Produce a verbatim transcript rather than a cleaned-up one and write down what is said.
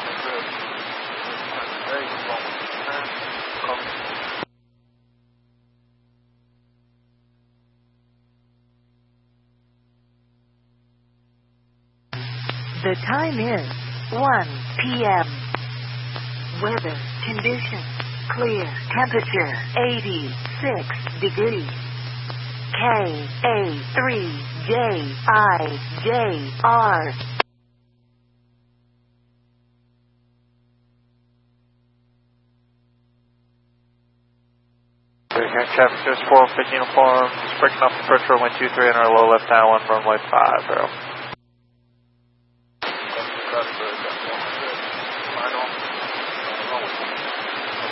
The time is one p m Weather conditions clear. Temperature eighty-six degrees. K A three J I J R. Traffic four oh fifty uniform, just breaking off the approach runway two three on our low left down one runway five zero.